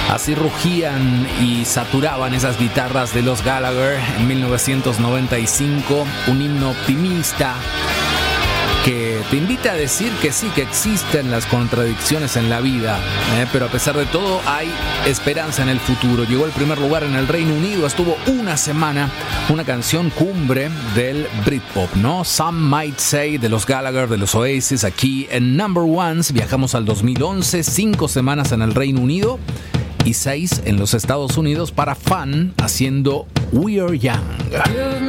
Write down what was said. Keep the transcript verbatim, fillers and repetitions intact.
Así rugían y saturaban esas guitarras de los Gallagher en mil novecientos noventa y cinco, un himno optimista que te invita a decir que sí, que existen las contradicciones en la vida, ¿eh? Pero a pesar de todo hay esperanza en el futuro. Llegó al primer lugar en el Reino Unido, estuvo una semana, una canción cumbre del Britpop, ¿no? Some Might Say, de los Gallagher, de los Oasis, aquí en Number Ones. Viajamos al dos mil once, cinco semanas en el Reino Unido y seis en los Estados Unidos para Fun, haciendo We Are Young.